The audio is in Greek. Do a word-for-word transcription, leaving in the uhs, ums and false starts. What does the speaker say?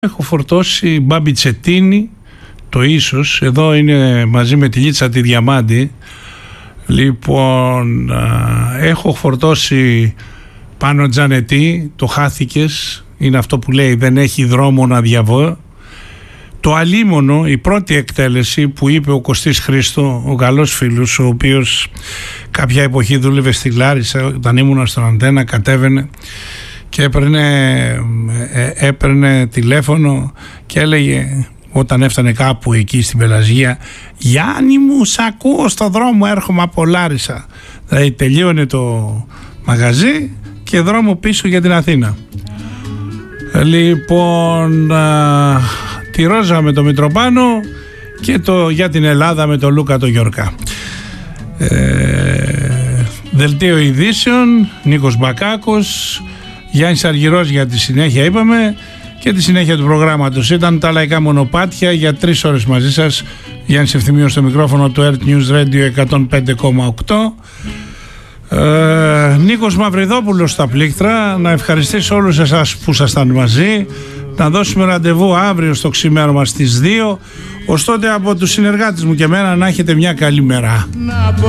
Έχω φορτώσει Μπάμπη Τσετίνη, το ίσως, εδώ είναι μαζί με τη Λίτσα τη Διαμάντη. Λοιπόν, α, έχω φορτώσει πάνω Τζανετή, το χάθηκες, είναι αυτό που λέει δεν έχει δρόμο να διαβώ. Το αλίμονο, η πρώτη εκτέλεση που είπε ο Κωστής Χρήστο, ο καλός φίλος, ο οποίος κάποια εποχή δούλευε στη Λάρισα, όταν ήμουν στον Αντένα κατέβαινε και έπαιρνε, έπαιρνε τηλέφωνο και έλεγε όταν έφτανε κάπου εκεί στην Πελαζία, Γιάννη μου σ' ακούω στο δρόμο, έρχομαι από Λάρισα. Δηλαδή τελείωνε το μαγαζί και δρόμο πίσω για την Αθήνα. Λοιπόν, α, τη Ρόζα με το Μητροπάνο και το για την Ελλάδα με το Λούκα το Γιορκά. ε, Δελτίο ειδήσεων, Νίκος Μπακάκος, Γιάννης Αργυρός για τη συνέχεια είπαμε, και τη συνέχεια του προγράμματος ήταν τα λαϊκά μονοπάτια για τρεις ώρες μαζί σας. Γιάννης Ευθυμίος στο μικρόφωνο του Earth News Radio εκατόν πέντε κόμμα οκτώ. ε, Νίκος Μαυριδόπουλος στα πλήκτρα. Να ευχαριστήσω όλους εσάς που ήσασταν μαζί. Να δώσουμε ραντεβού αύριο στο ξημέρωμα στις δύο. Ως τότε από τους συνεργάτες μου και εμένα να έχετε μια καλή μέρα.